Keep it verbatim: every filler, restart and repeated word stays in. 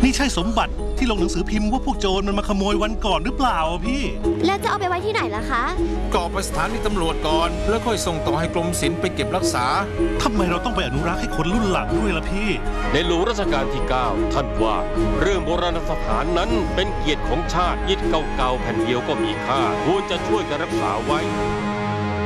นี่ใช่สมบัติที่ลงหนังสือพิมพ์ว่าพวกโจรมันมาขโมยวันก่อนหรือเปล่าพี่แล้วจะเอาไปไว้ที่ไหนล่ะคะก็ไปสถานีตำรวจก่อนแล้วค่อยส่งต่อให้กรมศิลป์ไปเก็บรักษาทำไมเราต้องไปอนุรักษ์ให้คนรุ่นหลังด้วยล่ะพี่ในหลวงรัชกาลที่เก้าท่านว่าเรื่องโบราณสถานนั้นเป็นเกียรติของชาติอิฐเก่าๆแผ่นเดียวก็มีค่าควรจะช่วยกันรักษาไว้